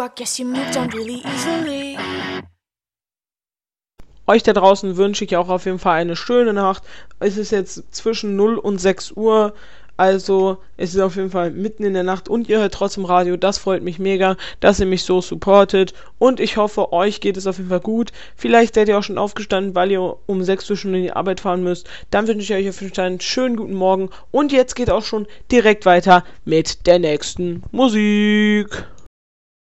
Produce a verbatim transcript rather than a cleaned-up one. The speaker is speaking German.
I guess you moved on really easily. Euch da draußen wünsche ich auch auf jeden Fall eine schöne Nacht. Es ist jetzt zwischen null und sechs Uhr. Also es ist auf jeden Fall mitten in der Nacht und ihr hört trotzdem Radio. Das freut mich mega, dass ihr mich so supportet. Und ich hoffe, euch geht es auf jeden Fall gut. Vielleicht seid ihr auch schon aufgestanden, weil ihr um sechs Uhr schon in die Arbeit fahren müsst. Dann wünsche ich euch auf jeden Fall einen schönen guten Morgen. Und jetzt geht auch schon direkt weiter mit der nächsten Musik.